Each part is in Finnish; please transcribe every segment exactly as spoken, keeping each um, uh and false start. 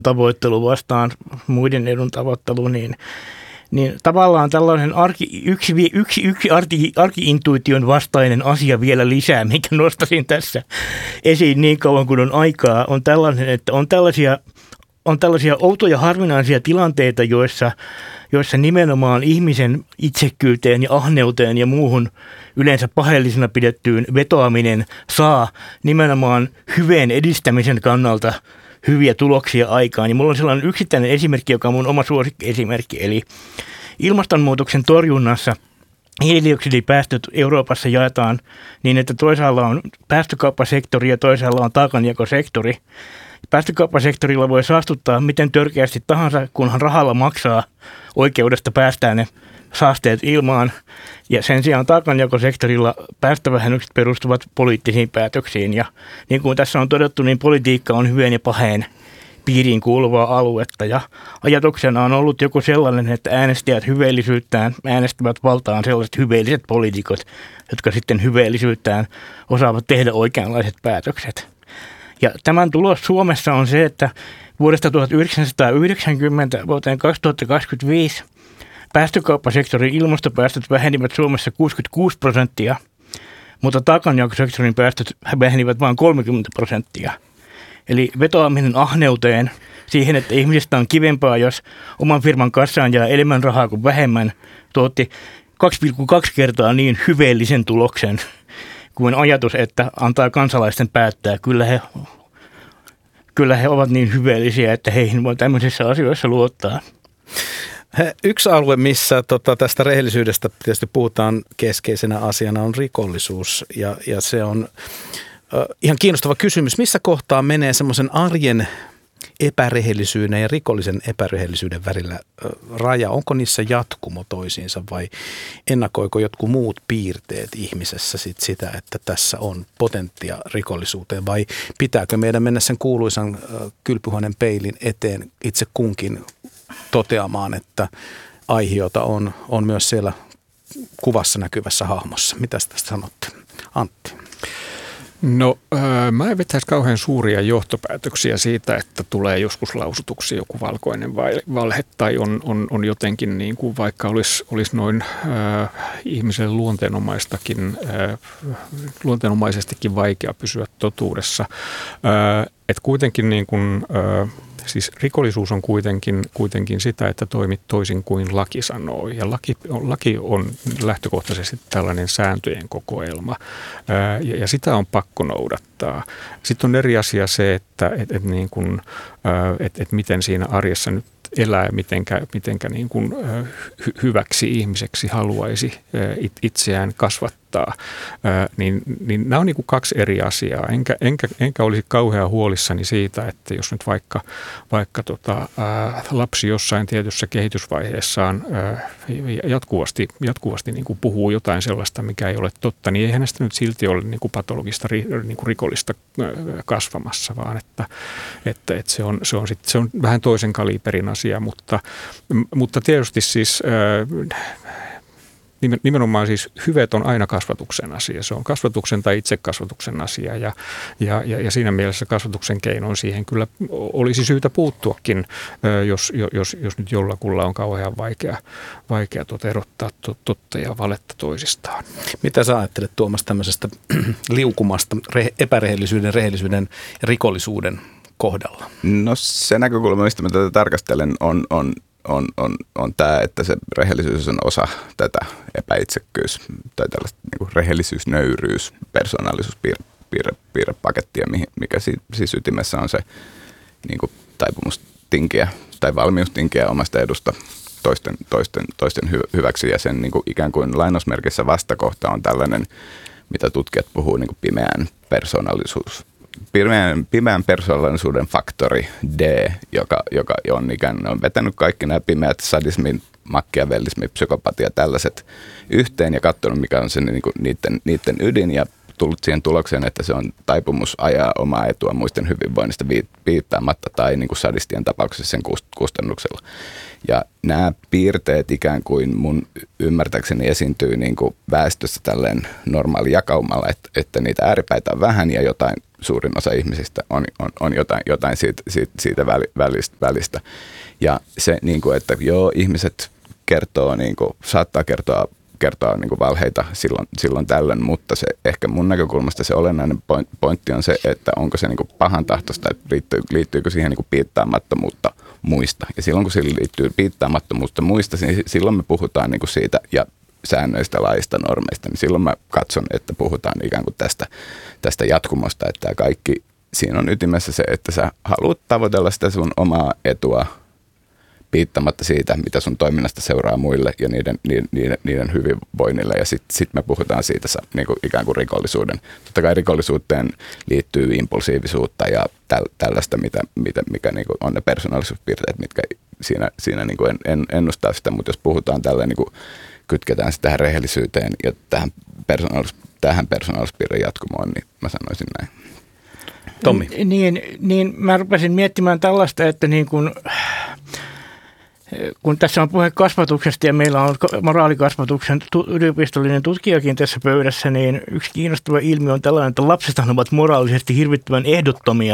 tavoittelu vastaan muiden edun tavoittelu, niin, niin tavallaan tällainen arki, yksi, yksi, yksi arki, arki-intuition vastainen asia vielä lisää, minkä nostaisin tässä esiin niin kauan kuin on aikaa, on tällainen, että on tällaisia, on tällaisia outoja harvinaisia tilanteita, joissa, joissa nimenomaan ihmisen itsekkyyteen ja ahneuteen ja muuhun yleensä paheellisena pidettyyn vetoaminen saa nimenomaan hyveen edistämisen kannalta hyviä tuloksia aikaan. Ja mulla on sellainen yksittäinen esimerkki, joka on mun oma suosikkiesimerkki, eli ilmastonmuutoksen torjunnassa hiilidioksidipäästöt Euroopassa jaetaan niin, että toisaalla on päästökauppasektori ja toisaalla on taakanjakosektori. Päästökauppasektorilla voi saastuttaa miten törkeästi tahansa, kunhan rahalla maksaa oikeudesta päästää ne saasteet ilmaan. Ja sen sijaan taakanjakosektorilla päästövähennykset perustuvat poliittisiin päätöksiin. Ja niin kuin tässä on todettu, niin politiikka on hyvän ja paheen piiriin kuuluvaa aluetta. Ja ajatuksena on ollut joku sellainen, että äänestäjät hyveellisyyttään äänestävät valtaan sellaiset hyveelliset poliitikot, jotka sitten hyveellisyyttään osaavat tehdä oikeanlaiset päätökset. Ja tämän tulos Suomessa on se, että vuodesta tuhatyhdeksänsataayhdeksänkymmentä vuoteen kaksituhattakaksikymmentäviisi päästökauppasektorin ilmastopäästöt vähenivät Suomessa kuusikymmentäkuusi prosenttia, mutta taakanjakosektorin päästöt vähenivät vain kolmekymmentä prosenttia. Eli vetoaminen ahneuteen siihen, että ihmisestä on kivempaa, jos oman firman kassaan jää enemmän rahaa kuin vähemmän, tuotti kaksi pilkku kaksi kertaa niin hyveellisen tuloksen kuin ajatus, että antaa kansalaisten päättää. Kyllä he, kyllä he ovat niin hyveellisiä, että heihin voi tämmöisissä asioissa luottaa. Yksi alue, missä tota, tästä rehellisyydestä tietysti puhutaan keskeisenä asiana, on rikollisuus. Ja, ja se on äh, ihan kiinnostava kysymys. Missä kohtaa menee semmoisen arjen epärehellisyyden ja rikollisen epärehellisyyden välillä äh, raja? Onko niissä jatkumo toisiinsa vai ennakoiko jotkut muut piirteet ihmisessä sit sitä, että tässä on potenttia rikollisuuteen? Vai pitääkö meidän mennä sen kuuluisan äh, kylpyhuoneen peilin eteen itse kunkin toteamaan, että aihiota on, on myös siellä kuvassa näkyvässä hahmossa. Mitä tästä sanotte, Antti? No äh, mä en vetäisi kauhean suuria johtopäätöksiä siitä, että tulee joskus lausutuksi joku valkoinen valhe tai on, on, on jotenkin niin kuin vaikka olisi, olisi noin äh, ihmisen luonteenomaistakin, äh, luonteenomaisestikin vaikea pysyä totuudessa. Äh, että kuitenkin niin kuin äh, Siis rikollisuus on kuitenkin, kuitenkin sitä, että toimit toisin kuin laki sanoo. Ja laki, laki on lähtökohtaisesti tällainen sääntöjen kokoelma ja, ja sitä on pakko noudattaa. Sitten on eri asia se, että et, et niin kuin, et, et miten siinä arjessa nyt elää ja mitenkä, mitenkä niin kuin hy, hyväksi ihmiseksi haluaisi itseään kasvattaa, niin, niin nämä on niin kuin kaksi eri asiaa. Enkä, enkä, enkä olisi kauhean huolissani siitä, että jos nyt vaikka, vaikka tota, ää, lapsi jossain tietyssä kehitysvaiheessaan ää, jatkuvasti, jatkuvasti niin kuin puhuu jotain sellaista, mikä ei ole totta, niin ei hänestä nyt silti ole niin kuin patologista niin kuin rikollista kasvamassa, vaan että, että, että se, on, se, on sit, se on vähän toisen kaliberin asia, mutta, mutta tietysti siis nimenomaan siis hyveet on aina kasvatuksen asia. Se on kasvatuksen tai itsekasvatuksen asia ja, ja, ja siinä mielessä kasvatuksen keinoin siihen kyllä olisi syytä puuttuakin, jos, jos, jos nyt jollakulla on kauhean vaikea, vaikea tuota erottaa totta ja valetta toisistaan. Mitä sä ajattelet, Tuomas, tämmöisestä liukumasta epärehellisyyden, rehellisyyden ja rikollisuuden kohdalla? No se näkökulma, mistä mä tätä tarkastelen, on, on, on, on, on tämä, että se rehellisyys on osa tätä epäitsekkyys tai tällaista niin kuin rehellisyys, nöyryys, persoonallisuuspiirrepakettia, mikä siis ytimessä on se niin kuin taipumus tinkiä tai valmius tinkiä omasta edusta toisten, toisten, toisten hyväksi ja sen niin kuin ikään kuin lainausmerkissä vastakohta on tällainen, mitä tutkijat puhuu niin kuin pimeän persoonallisuus. Pimeän, pimeän persoonallisuuden faktori D, joka, joka on ikään on vetänyt kaikki nämä pimeät sadismin, makkiavellismi, psykopatia, tällaiset yhteen ja katsonut, mikä on se niin kuin niiden, niiden ydin ja tullut siihen tulokseen, että se on taipumus ajaa omaa etua muisten hyvinvoinnista piittaamatta tai niin kuin sadistien tapauksessa sen kustannuksella. Ja nämä piirteet ikään kuin mun ymmärtääkseni esiintyy niin kuin väestössä tälleen normaali jakaumalla, että, että niitä ääripäitä on vähän ja jotain suurin osa ihmisistä on, on, on jotain, jotain siitä, siitä, siitä välistä, välistä. Ja se, niin kuin, että joo, ihmiset kertoo, niin kuin, saattaa kertoa, kertoa niin kuin valheita silloin, silloin tällöin, mutta se, ehkä mun näkökulmasta se olennainen pointti on se, että onko se niin kuin pahan tahtoista, että liittyy, liittyykö siihen niin kuin piittaamattomuutta muista. Ja silloin kun siihen liittyy piittaamattomuutta muista, niin silloin me puhutaan niin kuin siitä ja säännöistä, laista, normeista, niin silloin mä katson, että puhutaan ikään kuin tästä, tästä jatkumosta, että tämä kaikki, siinä on ytimessä se, että sä haluat tavoitella sitä sun omaa etua piittamatta siitä, mitä sun toiminnasta seuraa muille ja niiden, niiden, niiden, niiden hyvinvoinnille. Ja sitten sit me puhutaan siitä niin kuin ikään kuin rikollisuuden. Totta kai rikollisuuteen liittyy impulsiivisuutta ja täl, tällaista, mitä, mitä, mikä niin kuin on ne persoonallisuuspiirteet, mitkä siinä, siinä niin kuin en, en, ennustaa sitä. Mutta jos puhutaan tällä, niin kuin kytketään sitä tähän rehellisyyteen ja tähän, persoonallis, tähän persoonallisuuspiirren jatkumoon, niin mä sanoisin näin. Tommi. Niin, niin mä rupesin miettimään tällaista, että niin kuin kun tässä on puhe kasvatuksesta ja meillä on moraalikasvatuksen yliopistollinen tutkijakin tässä pöydässä, niin yksi kiinnostava ilmiö on tällainen, että lapsethan ovat moraalisesti hirvittävän ehdottomia.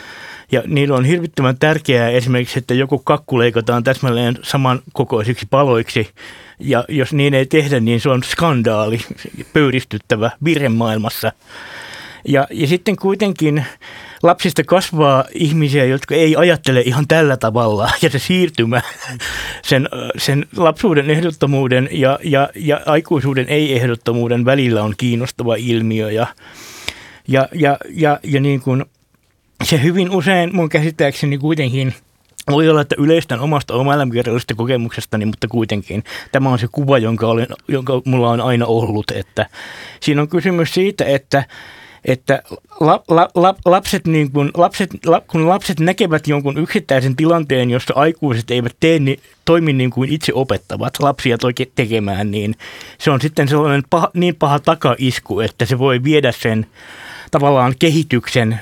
Ja niillä on hirvittävän tärkeää esimerkiksi, että joku kakku leikataan täsmälleen samankokoisiksi paloiksi. Ja jos niin ei tehdä, niin se on skandaali, pöyristyttävä virhe maailmassa. Ja, ja sitten kuitenkin lapsista kasvaa ihmisiä, jotka ei ajattele ihan tällä tavalla. Ja se siirtymä sen, sen lapsuuden ehdottomuuden ja, ja, ja aikuisuuden ei-ehdottomuuden välillä on kiinnostava ilmiö. Ja, ja, ja, ja, ja niin kuin se hyvin usein mun käsittääkseni kuitenkin voi olla, että yleistän omasta elämäkerrallisesta kokemuksestani, mutta kuitenkin tämä on se kuva, jonka, olen, jonka mulla on aina ollut. Että siinä on kysymys siitä, että että la, la, la, lapset, niin kun, lapset, la, kun lapset näkevät jonkun yksittäisen tilanteen, jossa aikuiset eivät tee, niin, toimi niin kuin itse opettavat lapsia toki tekemään, niin se on sitten sellainen paha, niin paha takaisku, että se voi viedä sen tavallaan kehityksen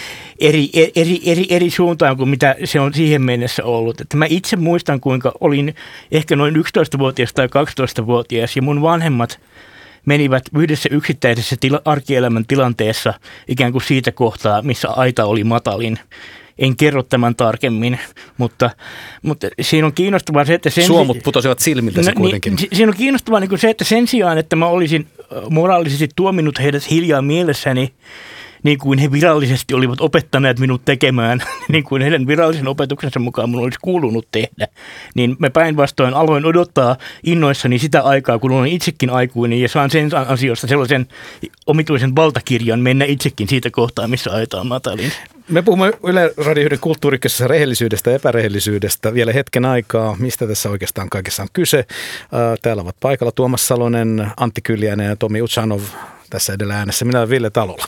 eri, eri, eri, eri suuntaan kuin mitä se on siihen mennessä ollut. Että mä itse muistan, kuinka olin ehkä noin yksitoistavuotias tai kaksitoistavuotias ja mun vanhemmat menivät yhdessä yksittäisessä tila- arkielämän tilanteessa ikään kuin siitä kohtaa, missä aita oli matalin. En kerro tämän tarkemmin, mutta, mutta siinä on kiinnostavaa se, että sen Suomut putosivat silmiltä se no, kuitenkin. Niin, siinä on kiinnostavaa niin kuin se, että sen sijaan, että mä olisin moraalisesti tuominut heidät hiljaa mielessäni, niin kuin he virallisesti olivat opettaneet minut tekemään, niin kuin heidän virallisen opetuksensa mukaan minun olisi kuulunut tehdä, niin mä päinvastoin aloin odottaa innoissani sitä aikaa, kun olen itsekin aikuinen ja saan sen asioista sellaisen omituisen valtakirjan mennä itsekin siitä kohtaa, missä aita on matalin. Me puhumme Yle Radio yhden kulttuurikeskuksessa rehellisyydestä ja epärehellisyydestä vielä hetken aikaa. Mistä tässä oikeastaan kaikessa on kyse? Täällä ovat paikalla Tuomas Salonen, Antti Kyljäinen ja Tomi Uchanov tässä edellä äänessä. Minä olen Ville Talola.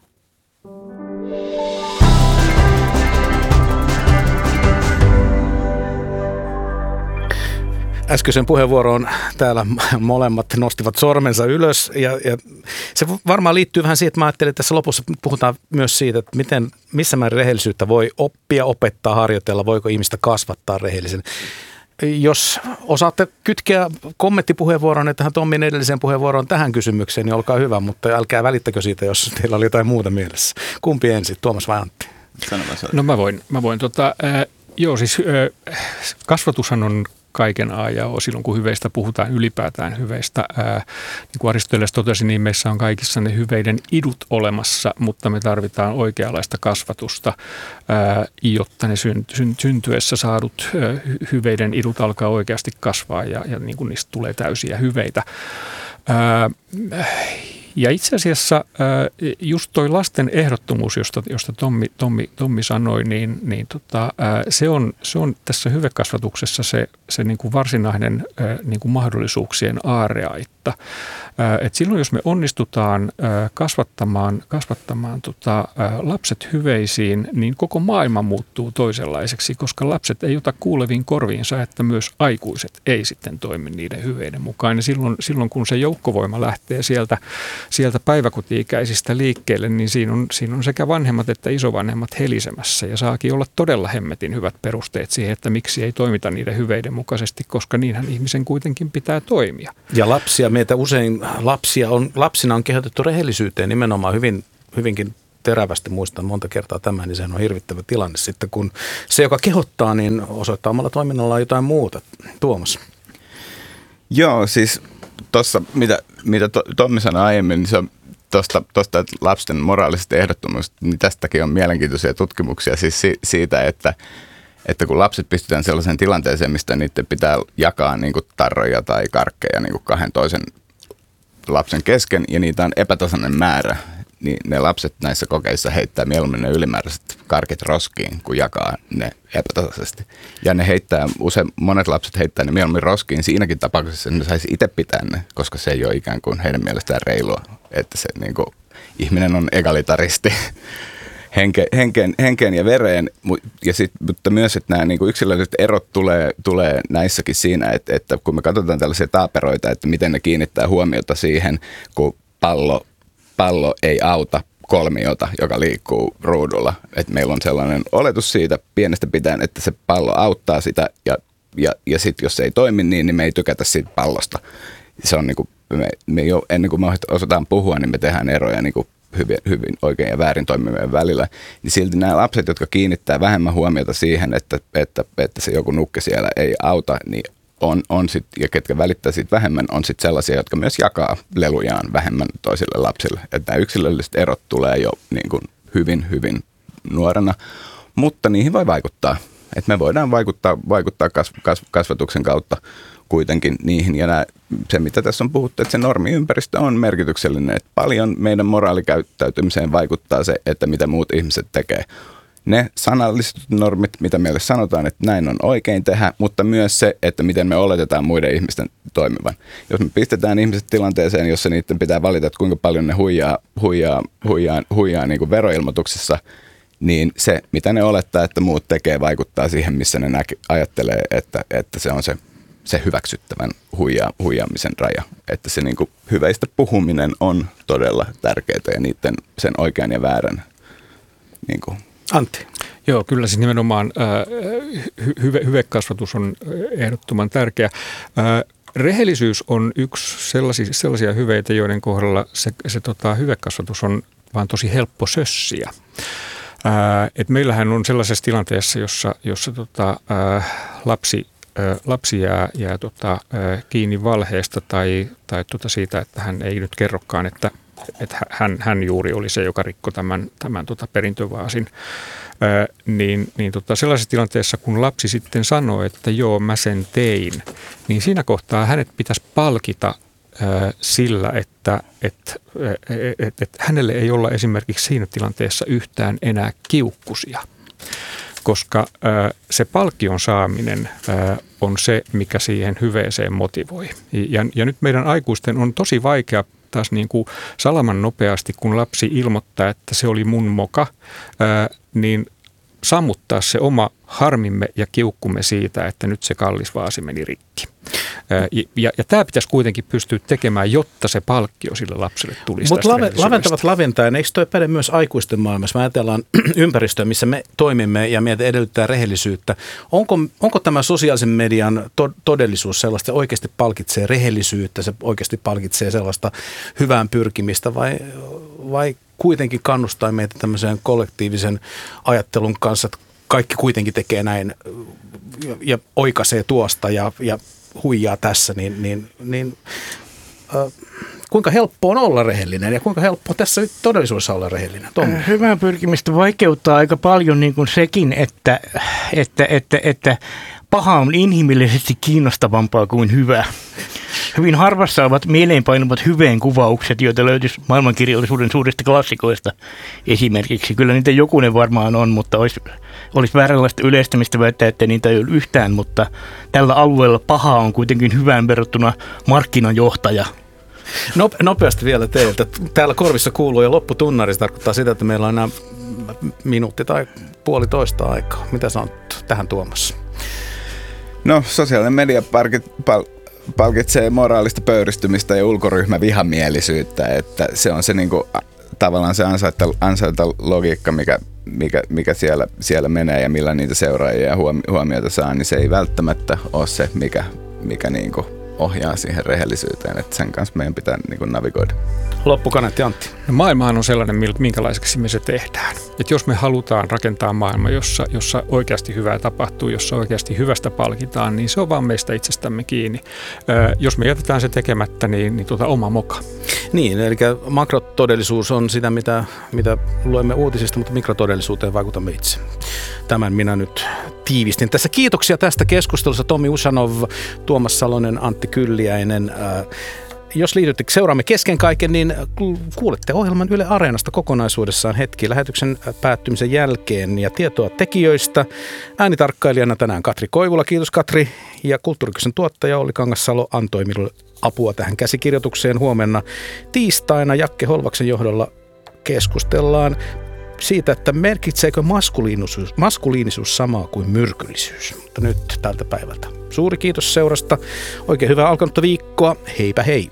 Äskeisen puheenvuoroon täällä molemmat nostivat sormensa ylös ja, ja se varmaan liittyy vähän siihen, että mä ajattelin, että tässä lopussa puhutaan myös siitä, että miten, missä määrin rehellisyyttä voi oppia, opettaa, harjoitella, voiko ihmistä kasvattaa rehellisen. Jos osaatte kytkeä kommenttipuheenvuoron tähän Tommin edelliseen puheenvuoroon tähän kysymykseen, niin olkaa hyvä, mutta älkää välittäkö siitä, jos teillä oli jotain muuta mielessä. Kumpi ensin, Tuomas vai Antti? No mä voin. Mä voin tota, äh, joo, siis äh, kasvatushan on kaiken A ja O silloin, kun hyveistä puhutaan ylipäätään hyveistä. Ää, niin kuin Aristoteles totesi, niin meissä on kaikissa ne hyveiden idut olemassa, mutta me tarvitaan oikeanlaista kasvatusta, ää, jotta ne syntyessä saadut ää, hyveiden idut alkaa oikeasti kasvaa ja, ja niin kuin niistä tulee täysiä hyveitä. Ää, Ja itse asiassa just toi lasten ehdottomuus, josta, josta Tommi, Tommi, Tommi sanoi, niin, niin tota, se, on, se on tässä hyvekasvatuksessa se, se niin kuin varsinainen niin kuin mahdollisuuksien aarreaitta. huoletta. Et silloin, jos me onnistutaan kasvattamaan, kasvattamaan tota, lapset hyveisiin, niin koko maailma muuttuu toisenlaiseksi, koska lapset ei ota kuuleviin korviinsa, että myös aikuiset ei sitten toimi niiden hyveiden mukaan. Ja silloin, silloin kun se joukkovoima lähtee sieltä, sieltä päiväkoti-ikäisistä liikkeelle, niin siinä on, siinä on sekä vanhemmat että isovanhemmat helisemässä ja saakin olla todella hemmetin hyvät perusteet siihen, että miksi ei toimita niiden hyveiden mukaisesti, koska niinhän ihmisen kuitenkin pitää toimia. Ja lapsia, meitä usein lapsia on, lapsina on kehotettu rehellisyyteen nimenomaan hyvin, hyvinkin terävästi, muistan monta kertaa tämän, niin sehän on hirvittävä tilanne sitten, kun se, joka kehottaa, niin osoittaa omalla toiminnallaan jotain muuta. Tuomas. Joo, siis tuossa, mitä, mitä to, Tommi sanoi aiemmin, niin se on tuosta, tuosta lapsen moraalisesta ehdottomuudesta, niin tästäkin on mielenkiintoisia tutkimuksia siis si, siitä, että että kun lapset pistetään sellaiseen tilanteeseen, mistä niiden pitää jakaa niin kuin tarroja tai karkkeja niin kuin kahden toisen lapsen kesken, ja niitä on epätasainen määrä, niin ne lapset näissä kokeissa heittää mieluummin ne ylimääräiset karkit roskiin, kun jakaa ne epätasaisesti. Ja ne heittää, usein monet lapset heittää ne mieluummin roskiin siinäkin tapauksessa, että ne saisi itse pitää ne, koska se ei ole ikään kuin heidän mielestään reilua, että se niin kuin, ihminen on egalitaristi. Henke, henkeen, henkeen ja vereen, ja sit, mutta myös, että nämä niin kuin yksilölliset erot tulee, tulee näissäkin siinä, että, että kun me katsotaan tällaisia taaperoita, että miten ne kiinnittää huomiota siihen, kun pallo, pallo ei auta kolmiota, joka liikkuu ruudulla. Että meillä on sellainen oletus siitä pienestä pitäen, että se pallo auttaa sitä, ja, ja, ja sitten jos se ei toimi niin, niin me ei tykätä siitä pallosta. Se on niin kuin, me, me jo, ennen kuin me osataan puhua, niin me tehdään eroja niin kuin Hyvin, hyvin oikein ja väärin toimivien välillä, niin silti nämä lapset, jotka kiinnittää vähemmän huomiota siihen, että, että, että se joku nukke siellä ei auta, niin on, on sit, ja ketkä välittää siitä vähemmän, on sitten sellaisia, jotka myös jakaa lelujaan vähemmän toisille lapsille. Että nämä yksilölliset erot tulee jo niin kuin hyvin, hyvin nuorena, mutta niihin voi vaikuttaa. Että me voidaan vaikuttaa, vaikuttaa kasv, kasv, kasvatuksen kautta kuitenkin niihin. Ja nämä, se, mitä tässä on puhuttu, että se normiympäristö on merkityksellinen. Että paljon meidän moraalikäyttäytymiseen vaikuttaa se, että mitä muut ihmiset tekee. Ne sanalliset normit, mitä meille sanotaan, että näin on oikein tehdä, mutta myös se, että miten me oletetaan muiden ihmisten toimivan. Jos me pistetään ihmiset tilanteeseen, jossa niiden pitää valita, että kuinka paljon ne huijaa, huijaa, huijaa, huijaa niin kuin veroilmoituksissa, niin se, mitä ne olettaa, että muut tekee, vaikuttaa siihen, missä ne näki, ajattelee, että, että se on se, se hyväksyttävän huija, huijaamisen raja. Että se niin kuin hyveistä puhuminen on todella tärkeää ja niiden sen oikean ja väärän. Niin kuin. Antti. Joo, kyllä siis nimenomaan äh, hy- hyvekasvatus on ehdottoman tärkeä. Äh, rehellisyys on yksi sellaisia, sellaisia hyveitä, joiden kohdalla se, se tota, hyvekasvatus on vaan tosi helppo sössiä. Ää, et meillähän on sellaisessa tilanteessa, jossa, jossa tota, ää, lapsi, ää, lapsi jää, jää tota, ää, kiinni valheesta tai, tai tota siitä, että hän ei nyt kerrokaan, että, että hän, hän juuri oli se, joka rikkoi tämän, tämän tota perintövaasin. Ää, niin niin tota, sellaisessa tilanteessa, kun lapsi sitten sanoo, että joo, mä sen tein, niin siinä kohtaa hänet pitäisi palkita sillä, että et, et, et hänelle ei olla esimerkiksi siinä tilanteessa yhtään enää kiukkusia, koska se palkkion saaminen on se, mikä siihen hyveeseen motivoi. Ja, ja nyt meidän aikuisten on tosi vaikea taas niin kuin salaman nopeasti, kun lapsi ilmoittaa, että se oli mun moka, niin sammuttaa se oma harmimme ja kiukkumme siitä, että nyt se kallis vaasi meni rikki. Ja, ja, ja tämä pitäisi kuitenkin pystyä tekemään, jotta se palkkio sille lapselle tulisi. Mutta lave, laventavat laventajan, eikö toi päde myös aikuisten maailmassa? Me ajatellaan ympäristöä, missä me toimimme ja meiltä edellyttää rehellisyyttä. Onko, onko tämä sosiaalisen median to, todellisuus sellaista, se oikeasti palkitsee rehellisyyttä, se oikeasti palkitsee sellaista hyvään pyrkimistä vai, vai kuitenkin kannustaa meitä tämmöiseen kollektiivisen ajattelun kanssa, että kaikki kuitenkin tekee näin ja oikaisee tuosta ja, ja huijaa tässä, niin, niin, niin äh, kuinka helppo on olla rehellinen ja kuinka helppo tässä todellisuudessa olla rehellinen? Tommi. Hyvää pyrkimistä vaikeuttaa aika paljon niin kuin sekin, että, että, että, että paha on inhimillisesti kiinnostavampaa kuin hyvä. Hyvin harvassa ovat mieleenpainuvat hyveen kuvaukset, joita löytyisi maailmankirjallisuuden suurista klassikoista esimerkiksi. Kyllä niitä jokunen varmaan on, mutta olisi, olisi vääränlaista yleistämistä väittää, että niitä ei ole yhtään, mutta tällä alueella paha on kuitenkin hyvään verrattuna markkinajohtaja. Nopeasti vielä teiltä. Täällä korvissa kuuluu jo lopputunnari. Se tarkoittaa sitä, että meillä on enää minuutti tai puolitoista aikaa. Mitä sä oot tähän tuomassa? No, sosiaalinen media parkit, pal, palkitsee moraalista pöyristymistä ja ulkoryhmävihamielisyyttä. Että se on se niinku, tavallaan se ansaita, ansaita logiikka, mikä, mikä, mikä siellä, siellä menee ja millä niitä seuraajia ja huomioita saa, niin se ei välttämättä ole se, mikä, mikä niinku ohjaa siihen rehellisyyteen, että sen kanssa meidän pitää niinku navigoida. Loppukaneetti Antti. No, maailmahan on sellainen, minkälaiseksi me se tehdään. Et jos me halutaan rakentaa maailma, jossa, jossa oikeasti hyvää tapahtuu, jossa oikeasti hyvästä palkitaan, niin se on vaan meistä itsestämme kiinni. Ö, jos me jätetään se tekemättä, niin, niin tuota oma moka. Niin, eli makrotodellisuus on sitä, mitä, mitä luemme uutisista, mutta mikrotodellisuuteen vaikutamme itse. Tämän minä nyt tiivistin. Tässä kiitoksia tästä keskustelussa Tommi Ušanov, Tuomas Salonen, Antti Kylliäinen. Jos liitytte seuraamme kesken kaiken, niin kuulette ohjelman Yle Areenasta kokonaisuudessaan hetki lähetyksen päättymisen jälkeen ja tietoa tekijöistä. Äänitarkkailijana tänään Katri Koivula. Kiitos Katri. Ja Kulttuuri Ykkösen tuottaja Olli Kangassalo antoi minulle apua tähän käsikirjoitukseen. Huomenna tiistaina Jakke Holvaksen johdolla keskustellaan siitä, että merkitseekö maskuliinisuus, maskuliinisuus samaa kuin myrkyllisyys. Mutta nyt tältä päivältä. Suuri kiitos seurasta. Oikein hyvää alkanutta viikkoa. Heipä hei.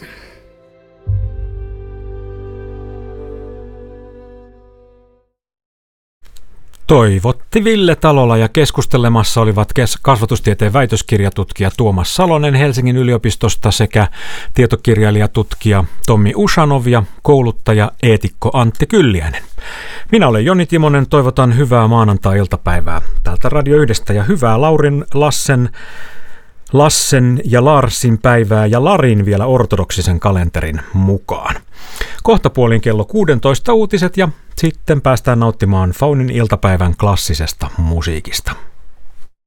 Toivotti Ville Talola ja keskustelemassa olivat kasvatustieteen väitöskirjatutkija Tuomas Salonen Helsingin yliopistosta sekä tietokirjailijatutkija Tommi Ušanov ja kouluttaja eetikko Antti Kylliäinen. Minä olen Joni Timonen, toivotan hyvää maanantai-iltapäivää täältä Radio yhdestä ja hyvää Laurin, Lassen, Lassen ja Larsin päivää ja Larin vielä ortodoksisen kalenterin mukaan. Kohtapuoliin kello kuusitoista uutiset ja sitten päästään nauttimaan Faunin iltapäivän klassisesta musiikista.